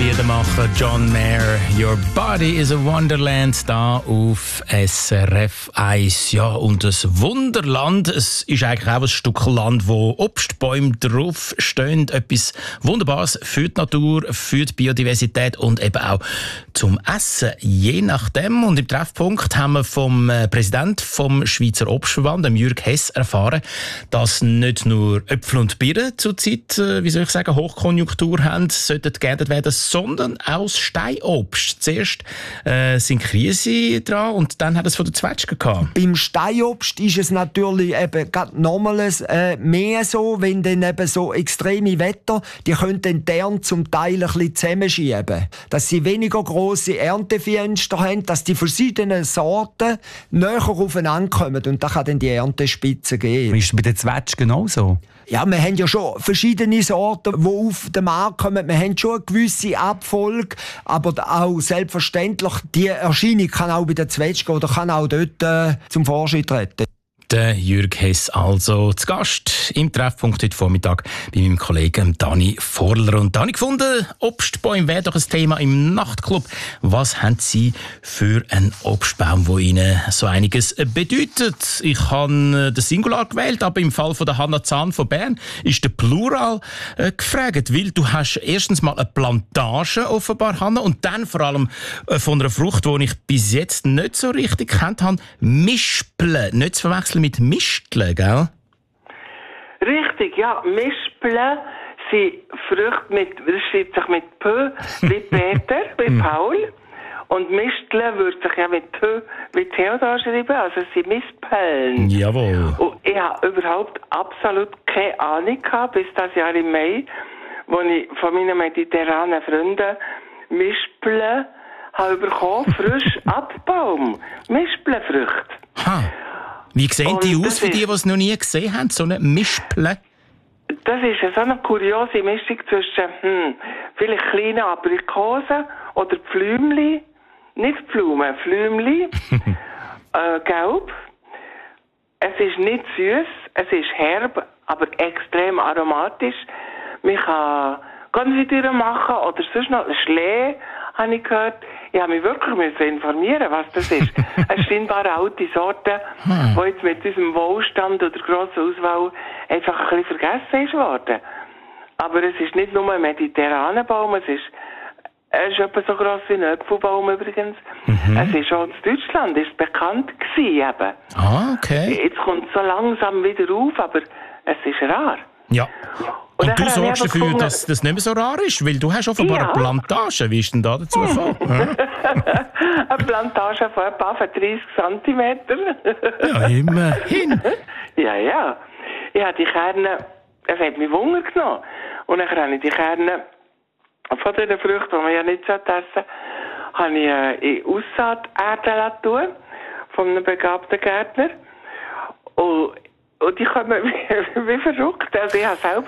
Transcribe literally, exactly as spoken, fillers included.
Lieder machen. John Mayer, Your Body is a Wonderland, da auf S R F eins. Ja, und das Wunderland, es ist eigentlich auch ein Stück Land, wo Obstbäume drauf stehen. Etwas Wunderbares für die Natur, für die Biodiversität und eben auch zum Essen, je nachdem. Und im Treffpunkt haben wir vom Präsidenten vom Schweizer Obstverband, dem Jürg Hess, erfahren, dass nicht nur Äpfel und Birnen zurzeit, wie soll ich sagen, Hochkonjunktur haben, sollten geerntet werden, sondern auch das Steinobst. Zuerst äh, sind Krise dran und dann hat es von der Zwetschge gehabt. Beim Steinobst ist es natürlich eben nochmals äh, mehr so, wenn dann eben so extreme Wetter, die können den Ernte zum Teil ein bisschen zusammenschieben. Dass sie weniger grosse Erntefenster haben, dass die verschiedenen Sorten näher aufeinander kommen und da kann dann die Erntespitze geben. Ist es bei den Zwetschgen genauso? Ja, wir haben ja schon verschiedene Sorten, die auf den Markt kommen. Wir haben schon eine gewisse Abfolge, aber auch selbstverständlich, die Erscheinung kann auch bei den Zwetschgen oder kann auch dort äh, zum Vorschein treten. Der Jürg Hess also zu Gast im Treffpunkt heute Vormittag bei meinem Kollegen Dani Vorler. Und Dani gefunden, Obstbäume wäre doch ein Thema im Nachtclub. Was haben Sie für einen Obstbaum, der Ihnen so einiges bedeutet? Ich habe den Singular gewählt, aber im Fall von der Hanna Zahn von Bern ist der Plural äh, gefragt, weil du hast erstens mal eine Plantage offenbar, Hanna, und dann vor allem äh, von einer Frucht, die ich bis jetzt nicht so richtig kennt habe, Mispeln, nicht zu verwechseln mit Misteln, gell? Richtig, ja. Mispeln sind Früchte mit, das schreibt sich mit P, wie Peter, wie Paul. Und Misteln würde sich ja mit P, wie Theodor schreiben, also es sind Mispeln. Jawohl. Und ich habe überhaupt absolut keine Ahnung gehabt, bis das Jahr im Mai, wo ich von meinen mediterranen Freunden Mispeln habe bekommen, frisch Abbaum. Mispelfrüchte. Ha. Wie sehen die Und aus für die, die es noch nie gesehen haben? So eine Mispel? Das ist so eine kuriose Mischung zwischen hm, vielleicht kleinen Aprikosen oder Pflümli, nicht Blumen, Pflümli, äh, gelb. Es ist nicht süß, es ist herb, aber extrem aromatisch. Man kann Konfitüre machen oder sonst noch ein Schlee, habe ich gehört. Ich habe mich wirklich informieren, was das ist. Es sind scheinbar alte Sorten, hm. die jetzt mit unserem Wohlstand oder grosser Auswahl einfach ein bisschen vergessen ist worden. Aber es ist nicht nur ein mediterraner Baum, es ist, er ist etwa so gross wie ein Äpfelbaum übrigens. Mhm. Es ist auch in Deutschland ist bekannt gewesen eben. Ah, okay. Jetzt kommt es so langsam wieder auf, aber es ist rar. Ja. Und, und du sorgst dafür, gefunden, dass das nicht mehr so rar ist, weil du hast offenbar ja. eine Plantage. Wie ist denn da dazu gekommen? Eine Plantage von etwa dreißig Zentimeter. Ja, immerhin. Ja, ja. Ich habe die Kerne, es hat mich Wunder genommen. Und dann habe ich die Kerne von diesen Früchten, die man ja nicht essen sollte, habe ich in Aussaaterde tun von einem begabten Gärtner. Und, und die kommen wie, wie verrückt. Also ich habe selber